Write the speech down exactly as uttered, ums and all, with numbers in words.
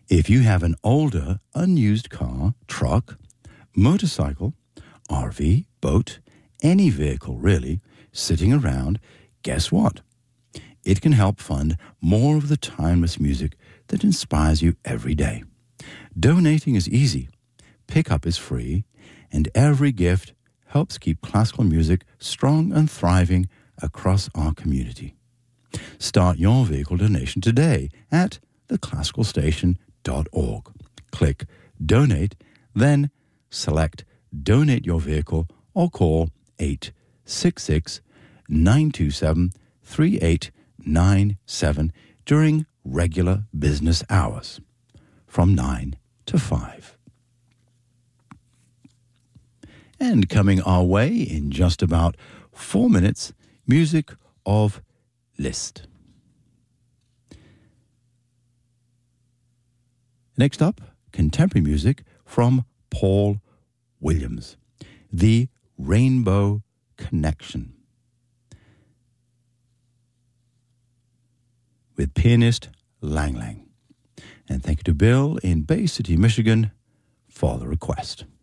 If you have an older, unused car, truck, motorcycle, R V, boat, any vehicle really, sitting around, guess what? It can help fund more of the timeless music that inspires you every day. Donating is easy, pickup is free, and every gift helps keep classical music strong and thriving across our community. Start your vehicle donation today at the classical station dot org. Click Donate, then select Donate Your Vehicle or call eight six six, nine two seven, three eight nine seven during regular business hours from nine to five. And coming our way in just about four minutes, music of Liszt. Next up, contemporary music from Paul Williams, The Rainbow Connection, with pianist Lang Lang. And thank you to Bill in Bay City, Michigan for the request.